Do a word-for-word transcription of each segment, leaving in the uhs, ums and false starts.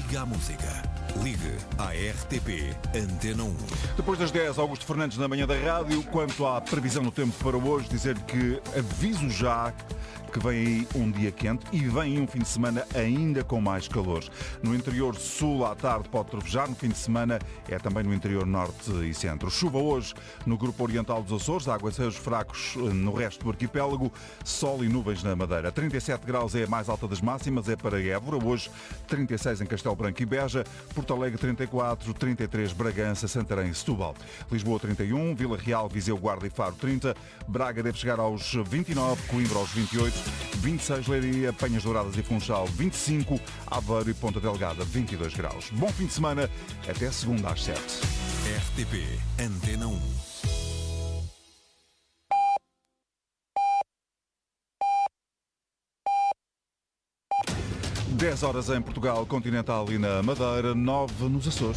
Liga à música. Ligue à R T P Antena um. Depois das dez, Augusto Fernandes na manhã da rádio. Quanto à previsão do tempo para hoje, dizer que aviso já que vem aí um dia quente e vem aí um fim de semana ainda com mais calor. No interior sul, à tarde, pode trovejar. No fim de semana é também no interior norte e centro. Chuva hoje no grupo oriental dos Açores, aguaceiros fracos no resto do arquipélago, sol e nuvens na Madeira. trinta e sete graus é a mais alta das máximas, é para Évora. Hoje, trinta e seis em Castelo Branco e Beja. Porto Alegre, trinta e quatro, trinta e três Bragança, Santarém e Setúbal. Lisboa, trinta e um, Vila Real, Viseu, Guarda e Faro, trinta. Braga deve chegar aos vinte e nove, Coimbra aos vinte e oito. vinte e seis Leiria, Penhas Douradas e Funchal vinte e cinco, Aveiro e Ponta Delgada vinte e dois graus. Bom fim de semana, até segunda às sete. R T P Antena um. dez horas em Portugal continental e na Madeira, nove nos Açores.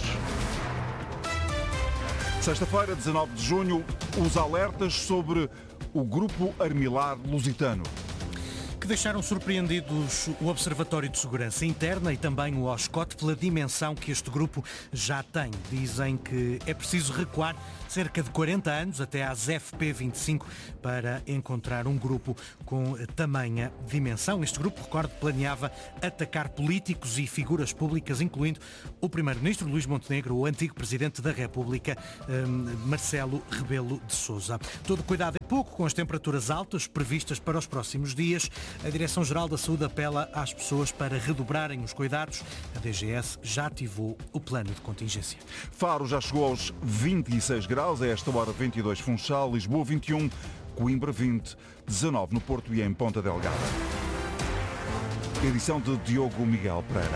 Sexta-feira, dezanove de junho, os alertas sobre o Grupo Armilar Lusitano, que deixaram surpreendidos o Observatório de Segurança Interna e também o OSCOT pela dimensão que este grupo já tem. Dizem que é preciso recuar cerca de quarenta anos até às F P vinte e cinco para encontrar um grupo com tamanha dimensão. Este grupo, recordo, planeava atacar políticos e figuras públicas, incluindo o primeiro-ministro Luís Montenegro, o antigo presidente da República, Marcelo Rebelo de Sousa. Todo cuidado é pouco com as temperaturas altas previstas para os próximos dias. A Direção-Geral da Saúde apela às pessoas para redobrarem os cuidados. A D G S já ativou o plano de contingência. Faro já chegou aos vinte e seis graus, a esta hora vinte e dois Funchal, Lisboa vinte e um, Coimbra vinte, dezanove no Porto e em Ponta Delgada. Edição de Diogo Miguel Pereira.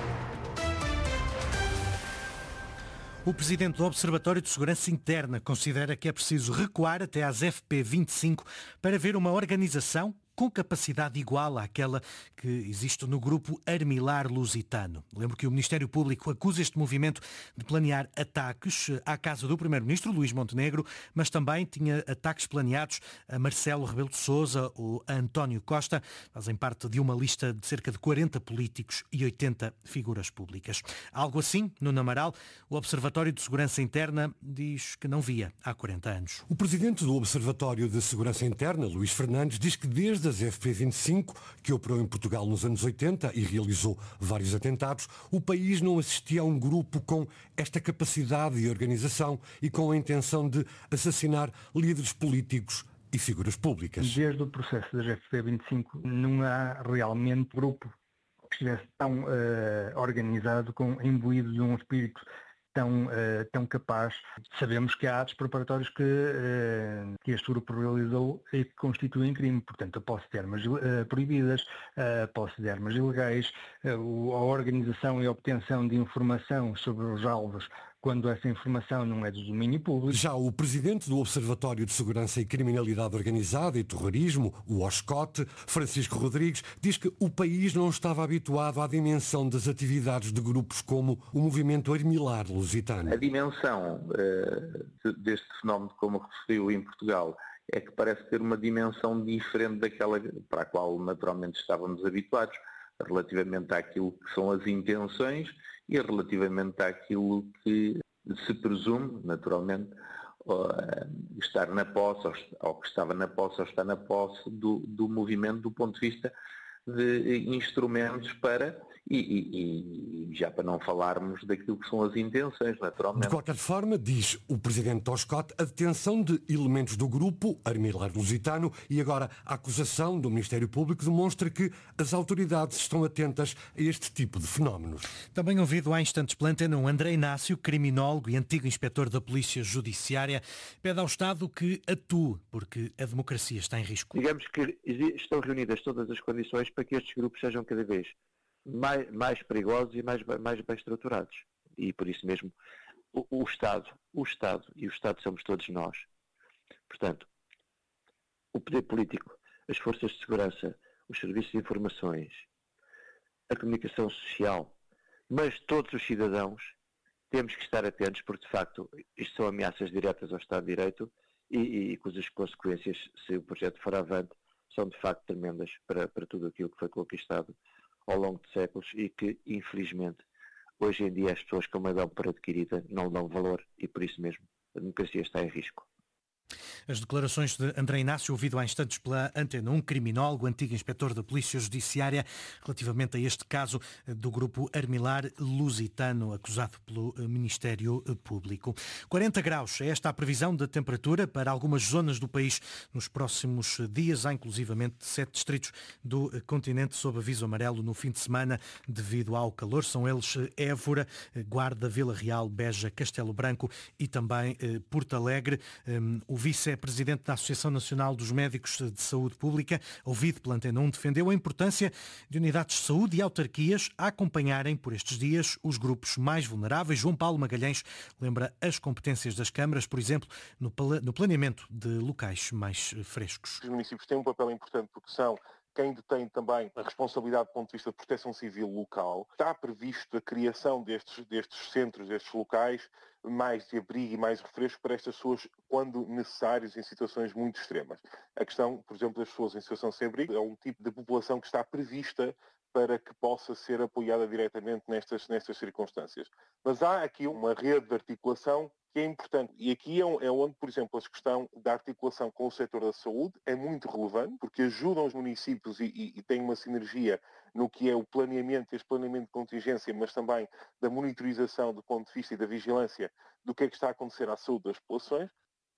O presidente do Observatório de Segurança Interna considera que é preciso recuar até às F P vinte e cinco para ver uma organização com capacidade igual àquela que existe no Grupo Armilar Lusitano. Lembro que o Ministério Público acusa este movimento de planear ataques à casa do Primeiro-Ministro, Luís Montenegro, mas também tinha ataques planeados a Marcelo Rebelo de Sousa ou a António Costa. Fazem parte de uma lista de cerca de quarenta políticos e oitenta figuras públicas. Algo assim, no Amaral, o Observatório de Segurança Interna diz que não via há quarenta anos. O presidente do Observatório de Segurança Interna, Luís Fernandes, diz que desde das F P vinte e cinco, que operou em Portugal nos anos oitenta e realizou vários atentados, o país não assistia a um grupo com esta capacidade de organização e com a intenção de assassinar líderes políticos e figuras públicas. Desde o processo das F P vinte e cinco não há realmente grupo que estivesse tão uh, organizado, com, imbuído de um espírito tão, uh, tão capaz. Sabemos que há atos preparatórios que, uh, que este grupo realizou e que constituem crime. Portanto, a posse de armas uh, proibidas, a posse de armas ilegais, uh, a organização e a obtenção de informação sobre os alvos quando essa informação não é de domínio público. Já o presidente do Observatório de Segurança e Criminalidade Organizada e Terrorismo, o OSCOT, Francisco Rodrigues, diz que o país não estava habituado à dimensão das atividades de grupos como o movimento Armilar Lusitano. A dimensão uh, deste fenómeno, como referiu em Portugal, é que parece ter uma dimensão diferente daquela para a qual naturalmente estávamos habituados, relativamente àquilo que são as intenções e relativamente àquilo que se presume, naturalmente, estar na posse, ou que estava na posse, ou está na posse do, do movimento do ponto de vista de instrumentos para, e, e, e já para não falarmos daquilo que são as intenções, naturalmente. De qualquer forma, diz o presidente do OSCOT, a detenção de elementos do grupo Armilar Lusitano e agora a acusação do Ministério Público demonstra que as autoridades estão atentas a este tipo de fenómenos. Também ouvido há instantes pela Antena um, André Inácio, criminólogo e antigo inspetor da Polícia Judiciária, pede ao Estado que atue, porque a democracia está em risco. Digamos que estão reunidas todas as condições para que estes grupos sejam cada vez mais, mais perigosos e mais, mais bem estruturados. E por isso mesmo o, o Estado, o Estado e o Estado somos todos nós. Portanto, o poder político, as forças de segurança, os serviços de informações, a comunicação social, mas todos os cidadãos temos que estar atentos porque, de facto, isto são ameaças diretas ao Estado de Direito e, e cujas consequências, se o projeto for avante, são de facto tremendas para, para tudo aquilo que foi conquistado ao longo de séculos e que, infelizmente, Hoje em dia as pessoas que uma dão por adquirida não dão valor e por isso mesmo a democracia está em risco. As declarações de André Inácio, ouvido há instantes pela Antena um, criminólogo, antigo inspetor da Polícia Judiciária, relativamente a este caso do grupo Armilar Lusitano, acusado pelo Ministério Público. quarenta graus, é esta a previsão da temperatura para algumas zonas do país nos próximos dias. Há inclusivamente sete distritos do continente sob aviso amarelo no fim de semana devido ao calor. São eles Évora, Guarda, Vila Real, Beja, Castelo Branco e também Porto Alegre. O vice-presidente da Associação Nacional dos Médicos de Saúde Pública, ouvido pela Antena um, defendeu a importância de unidades de saúde e autarquias a acompanharem por estes dias os grupos mais vulneráveis. João Paulo Magalhães lembra as competências das câmaras, por exemplo, no planeamento de locais mais frescos. Os municípios têm um papel importante porque são quem detém também a responsabilidade do ponto de vista da proteção civil local. Está previsto a criação destes, destes centros, destes locais, mais de abrigo e mais refresco para estas pessoas quando necessários em situações muito extremas. A questão, por exemplo, das pessoas em situação sem abrigo é um tipo de população que está prevista para que possa ser apoiada diretamente nestas, nestas circunstâncias. Mas há aqui uma rede de articulação que é importante. E aqui é onde, por exemplo, a questão da articulação com o setor da saúde é muito relevante, porque ajudam os municípios e, e, e tem uma sinergia no que é o planeamento, este planeamento de contingência, mas também da monitorização do ponto de vista e da vigilância do que é que está a acontecer à saúde das populações.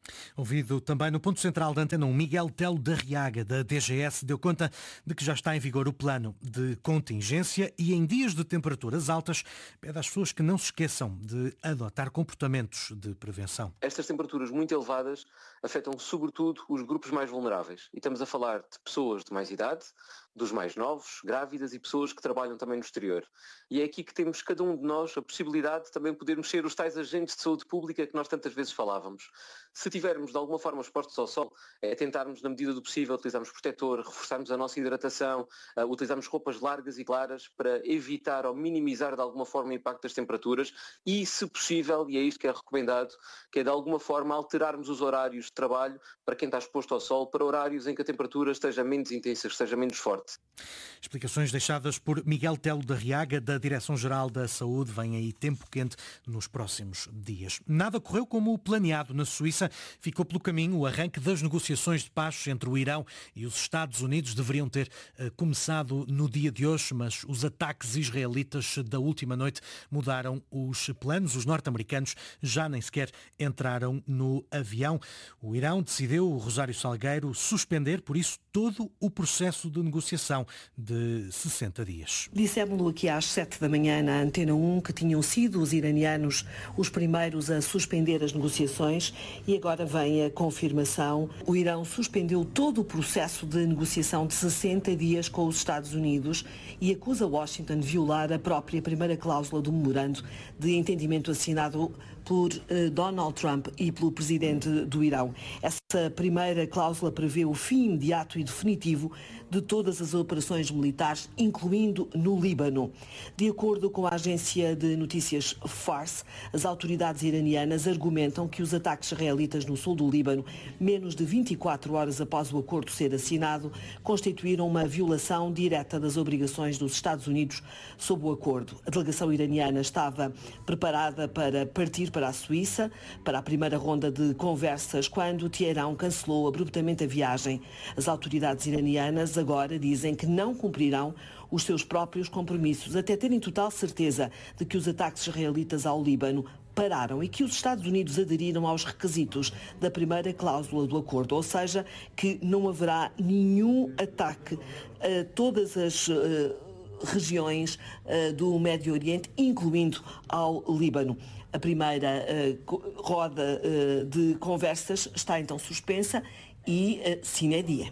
Ouvido também no ponto central da Antena um, Miguel Telo da Riaga, da D G S, deu conta de que já está em vigor o plano de contingência e em dias de temperaturas altas pede às pessoas que não se esqueçam de adotar comportamentos de prevenção. Estas temperaturas muito elevadas afetam sobretudo os grupos mais vulneráveis. E estamos a falar de pessoas de mais idade, dos mais novos, grávidas e pessoas que trabalham também no exterior. E é aqui que temos cada um de nós a possibilidade de também podermos ser os tais agentes de saúde pública que nós tantas vezes falávamos. Se tivermos de alguma forma expostos ao sol, é tentarmos na medida do possível utilizarmos protetor, reforçarmos a nossa hidratação, uh, utilizarmos roupas largas e claras para evitar ou minimizar de alguma forma o impacto das temperaturas e, se possível, e é isto que é recomendado, que é de alguma forma alterarmos os horários de trabalho para quem está exposto ao sol, para horários em que a temperatura esteja menos intensa, esteja menos forte. Explicações deixadas por Miguel Telo da Riaga, da Direção-Geral da Saúde. Vem aí tempo quente nos próximos dias. Nada correu como planeado na Suíça. Ficou pelo caminho o arranque das negociações de paz entre o Irão e os Estados Unidos. Deveriam ter uh, começado no dia de hoje, mas os ataques israelitas da última noite mudaram os planos. Os norte-americanos já nem sequer entraram no avião. O Irão decidiu, o Rosário Salgueiro, suspender, por isso, todo o processo de negociação de sessenta dias. Dissemos-lo aqui às sete da manhã na Antena um que tinham sido os iranianos os primeiros a suspender as negociações e agora vem a confirmação. O Irão suspendeu todo o processo de negociação de sessenta dias com os Estados Unidos e acusa Washington de violar a própria primeira cláusula do memorando de entendimento assinado por uh, Donald Trump e pelo presidente do Irão. Essa primeira cláusula prevê o fim imediato e definitivo de todas as operações militares, incluindo no Líbano. De acordo com a agência de notícias Fars, as autoridades iranianas argumentam que os ataques israelitas no sul do Líbano, menos de vinte e quatro horas após o acordo ser assinado, constituíram uma violação direta das obrigações dos Estados Unidos sob o acordo. A delegação iraniana estava preparada para partir para a Suíça, para a primeira ronda de conversas, quando Teherão cancelou abruptamente a viagem. As autoridades iranianas agora dizem que não cumprirão os seus próprios compromissos, até terem total certeza de que os ataques israelitas ao Líbano pararam e que os Estados Unidos aderiram aos requisitos da primeira cláusula do acordo, ou seja, que não haverá nenhum ataque a todas as uh, regiões uh, do Médio Oriente, incluindo ao Líbano. A primeira uh, roda uh, de conversas está então suspensa e uh, sine die.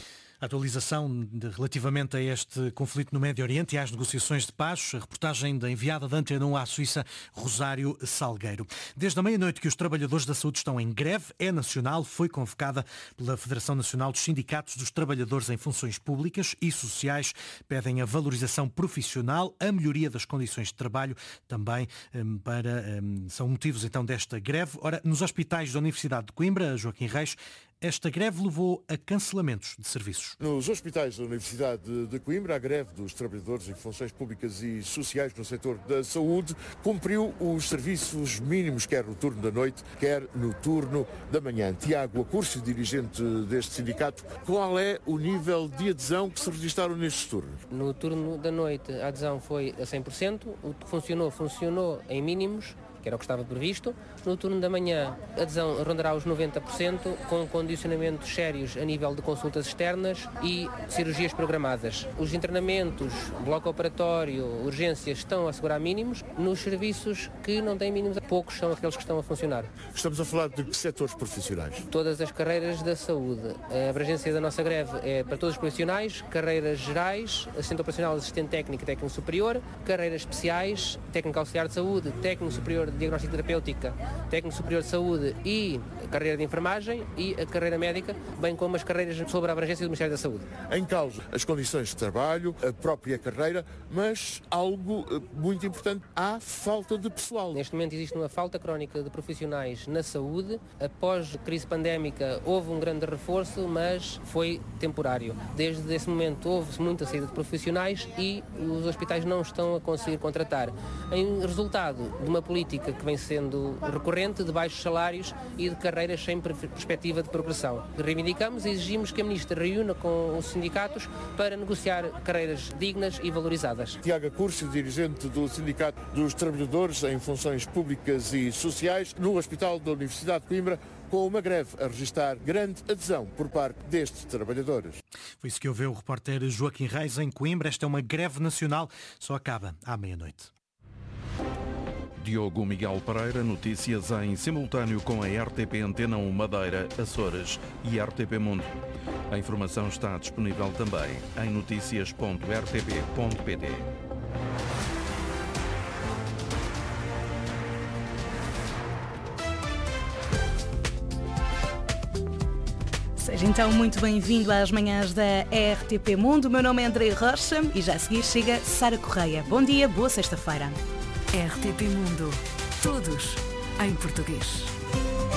A atualização de, relativamente a este conflito no Médio Oriente e às negociações de paz, a reportagem da enviada da Antena um à Suíça, Rosário Salgueiro. Desde a meia-noite que os trabalhadores da saúde estão em greve, é nacional, foi convocada pela Federação Nacional dos Sindicatos dos Trabalhadores em Funções Públicas e Sociais. Pedem a valorização profissional, a melhoria das condições de trabalho, também um, para, um, são motivos então desta greve. Ora, nos hospitais da Universidade de Coimbra, Joaquim Reis, esta greve levou a cancelamentos de serviços. Nos hospitais da Universidade de Coimbra, a greve dos trabalhadores em funções públicas e sociais no setor da saúde cumpriu os serviços mínimos, quer no turno da noite, quer no turno da manhã. Tiago Acurcio, dirigente deste sindicato, qual é o nível de adesão que se registaram nestes turnos? No turno da noite a adesão foi a cem por cento, o que funcionou, funcionou em mínimos, que era o que estava previsto. No turno da manhã, a adesão rondará os noventa por cento, com condicionamentos sérios a nível de consultas externas e cirurgias programadas. Os internamentos, bloco operatório, urgências estão a assegurar mínimos. Nos serviços que não têm mínimos, poucos são aqueles que estão a funcionar. Estamos a falar de que setores profissionais? Todas as carreiras da saúde. A abrangência da nossa greve é para todos os profissionais, carreiras gerais, assistente operacional, assistente técnico e técnico superior, carreiras especiais, técnico auxiliar de saúde, técnico superior de diagnóstico terapêutica, técnico superior de saúde e a carreira de enfermagem e a carreira médica, bem como as carreiras sobre a abrangência do Ministério da Saúde. Em causa as condições de trabalho, a própria carreira, mas algo muito importante, há falta de pessoal. Neste momento existe uma falta crónica de profissionais na saúde. Após a crise pandémica houve um grande reforço, mas foi temporário. Desde esse momento houve muita saída de profissionais e os hospitais não estão a conseguir contratar. Em resultado de uma política que vem sendo recorrente de baixos salários e de carreiras sem perspectiva de progressão. Reivindicamos e exigimos que a Ministra reúna com os sindicatos para negociar carreiras dignas e valorizadas. Tiago Acurcio, dirigente do Sindicato dos Trabalhadores em Funções Públicas e Sociais, no Hospital da Universidade de Coimbra, com uma greve a registrar grande adesão por parte destes trabalhadores. Foi isso que ouviu o repórter Joaquim Reis em Coimbra. Esta é uma greve nacional, só acaba à meia-noite. Diogo Miguel Pereira, notícias em simultâneo com a R T P Antena um Madeira, Açores e R T P Mundo. A informação está disponível também em notícias ponto r t p ponto p t. Seja então muito bem-vindo às manhãs da R T P Mundo. O meu nome é André Rocha e já a seguir chega Sara Correia. Bom dia, boa sexta-feira. R T P Mundo. Todos em português.